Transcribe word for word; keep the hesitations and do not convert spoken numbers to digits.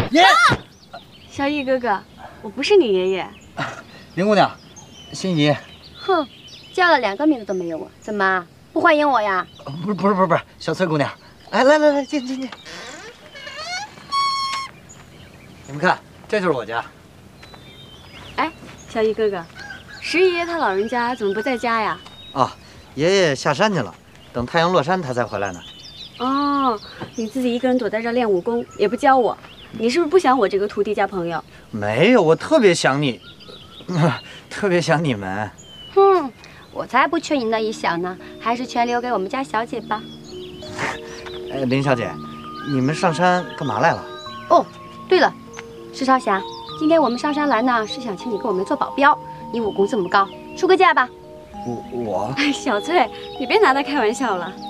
爷， 小易哥哥，我不是你爷爷。 林姑娘，心仪。 哼，叫了两个名字都没有我，怎么不欢迎我呀？ 不是不是不是不是，小翠姑娘，来来来来，进进进。你们看，这就是我家。 哎，小易哥哥，石爷爷他老人家怎么不在家呀？ 啊，爷爷下山去了，等太阳落山他才回来呢。 哦，你自己一个人躲在这练武功，也不教我，你是不是不想我这个徒弟加朋友？ 没有，我特别想你，特别想你们。 哼，我才不缺你那一想呢，还是全留给我们家小姐吧。 哎，林小姐，你们上山干嘛来了？ 哦，对了，石朝霞，今天我们上山来呢，是想请你给我们做保镖。你武功这么高，出个价吧。 我我。 小翠，你别拿他开玩笑了。